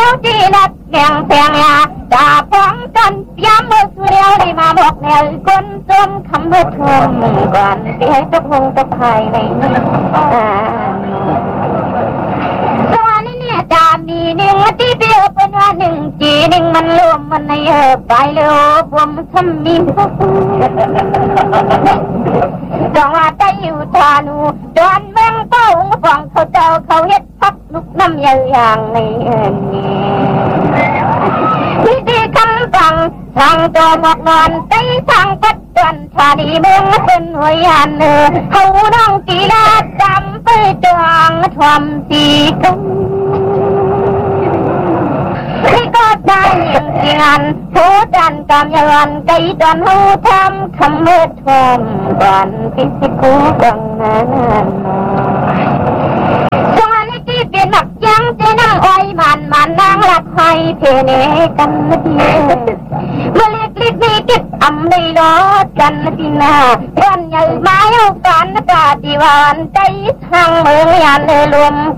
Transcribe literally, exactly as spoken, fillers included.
ยวจีนัดแกงแพงยาดาพ้องกันย้ำเมื่อสุเดียวได้มาบอกแนวคนจมคำเมื่อทมก่อนที่ให้ตะพงตะไคร้ในนี้ตัวนี้เนี่ยดามีหนึ่งที่เดียวเป็นว่าหนึ่งจีหนึ่งมันรวมมันในเออไปเลยผมทำมีดองว่าใจอยู่ทานูดอนเมืองเป้าฟังเขาเจ้าเขาเฮ็ดพักลุกน้ำยาอย่างนี้ที่ดีคำฟังทางตัวหมอกนอนใจทางปัดจนชาดีเมืองเป็นหัวยันเนื้อเขาน้องกีฬาจำไปจางทวมสีกันที่ก็ได้ยินเสียงผู้ดันกำยันใจจนหูทำคำเมื่อทวมก่อนพิสิกูดังนั้นจงอันนี้ที่เป็นหนักยังจะนั่งอ้อยมันมันนั่งหลับให้เพเนกันนะพี่เมื่อเล็กเล็กนี่เก็บอำได้รอกันนะพี่นาวันใหญ่ไม้เอากันนะปาฏิวันใจทางเมืองยันเลยรวม